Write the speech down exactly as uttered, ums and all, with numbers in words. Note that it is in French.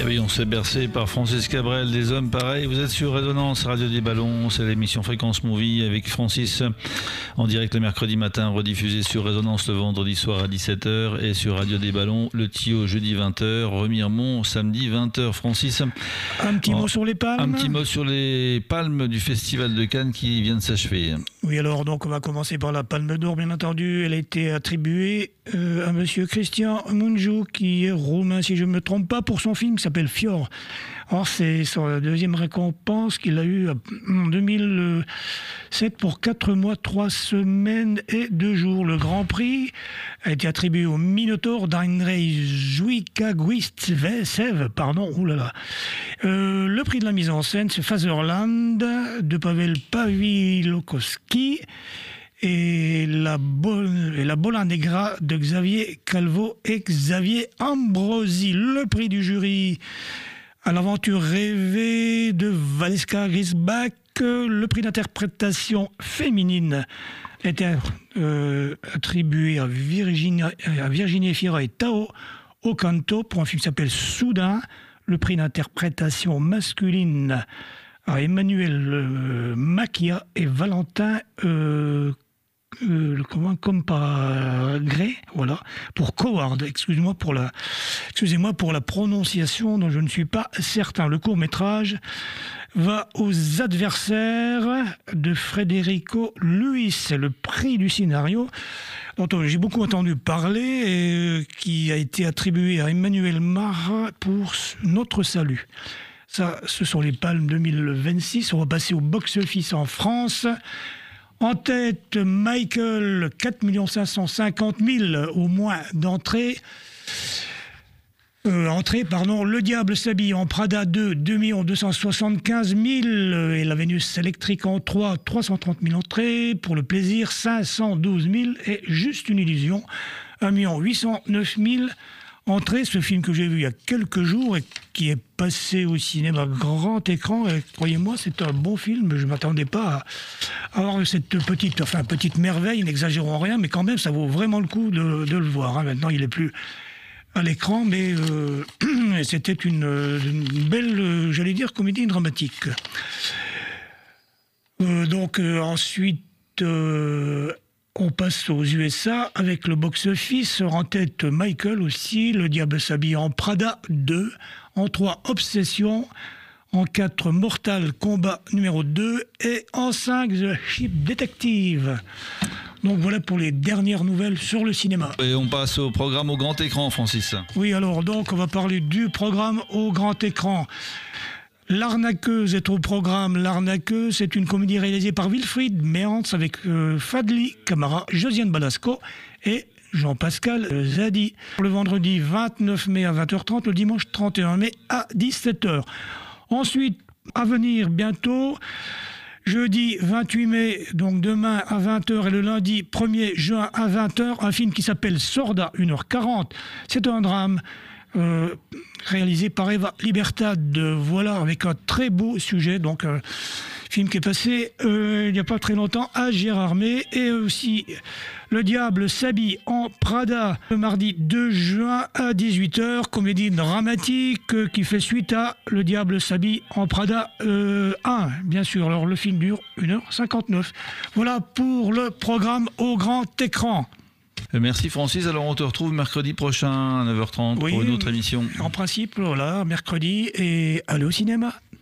Et oui, on s'est bercé par Francis Cabrel, des hommes pareils. Vous êtes sur Résonance, Radio des Ballons, c'est l'émission Fréquence Movie avec Francis en direct le mercredi matin, rediffusé sur Résonance le vendredi soir à dix-sept heures et sur Radio des Ballons, le Tio jeudi vingt heures, Remiremont samedi vingt heures. Francis, un petit en, mot sur les palmes. Un petit mot sur les palmes du Festival de Cannes qui vient de s'achever. Oui, alors donc on va commencer par la Palme d'Or, bien entendu. Elle a été attribuée euh, à monsieur Christian Mungiu, qui est roumain, si je ne me trompe pas, pour son film qui s'appelle Fior. Or, c'est sa deuxième récompense qu'il a eue en deux mille sept pour quatre mois, trois semaines et deux jours. Le Grand Prix a été attribué au Minotaur d'Andrei Zhuikagouistev, pardon, oulala. Euh, le prix de la mise en scène, c'est Fatherland de Pavel Pavilokowski et la, Bol- et la Bola Negra de Xavier Calvo et Xavier Ambrosi. Le prix du jury à l'aventure rêvée de Valeska Grisbach. Le prix d'interprétation féminine a été euh, attribué à Virginie, à Virginie Fira et Tao Okanto pour un film qui s'appelle Soudain. Le prix d'interprétation masculine à Emmanuel euh, Macchia et Valentin euh, Euh, comment, comme par Grey, voilà, pour Coward. Excusez-moi pour la, excusez-moi pour la prononciation dont je ne suis pas certain. Le court-métrage va aux adversaires de Federico Luis. C'est le prix du scénario dont j'ai beaucoup entendu parler et qui a été attribué à Emmanuel Mara pour Notre Salut. Ça, ce sont les Palmes deux mille vingt-six. On va passer au box-office en France. En tête, Michael, quatre millions cinq cent cinquante mille au moins d'entrées. Euh, entrée, pardon. Le Diable s'habille en Prada deux, deux millions deux cent soixante-quinze mille. Et la Vénus électrique en trois, trois cent trente mille entrées. Pour le plaisir, cinq cent douze mille. Et Juste une illusion, un million huit cent neuf mille entrées. Ce film que j'ai vu il y a quelques jours et qui est passé au cinéma grand écran. Et croyez-moi, c'est un bon film. Je ne m'attendais pas à avoir cette petite, enfin, petite merveille, n'exagérons rien, mais quand même, ça vaut vraiment le coup de, de le voir. Hein. Maintenant, il n'est plus à l'écran, mais euh, c'était une, une belle, euh, j'allais dire, comédie dramatique. Euh, donc, euh, ensuite... Euh, On passe aux U S A avec le box-office. En tête, Michael aussi. Le Diable s'habille en Prada deux. En trois, Obsession. En quatre, Mortal Kombat numéro deux. Et en cinq, The Ship Detective. Donc voilà pour les dernières nouvelles sur le cinéma. Et on passe au programme au grand écran, Francis. Oui, alors donc on va parler du programme au grand écran. L'Arnaqueuse est au programme. L'Arnaqueuse, c'est une comédie réalisée par Wilfried Meentz avec euh, Fadli Camara, Josiane Balasco et Jean-Pascal Zadi. Le vendredi vingt-neuf mai à vingt heures trente, le dimanche trente et un mai à dix-sept heures. Ensuite, à venir bientôt, jeudi vingt-huit mai, donc demain à vingt heures et le lundi premier juin à vingt heures, un film qui s'appelle Sorda, une heure quarante. C'est un drame. Euh, réalisé par Eva Libertad, voilà, avec un très beau sujet, donc un film qui est passé euh, il n'y a pas très longtemps à Gérardmer. Et aussi Le Diable s'habille en Prada, le mardi deux juin à dix-huit heures, comédie dramatique euh, qui fait suite à Le Diable s'habille en Prada euh, un, bien sûr. Alors le film dure une heure cinquante-neuf. Voilà pour le programme au grand écran. Merci Francis, alors on te retrouve mercredi prochain à neuf heures trente oui, pour une autre émission. En principe, voilà, mercredi, et allez au cinéma.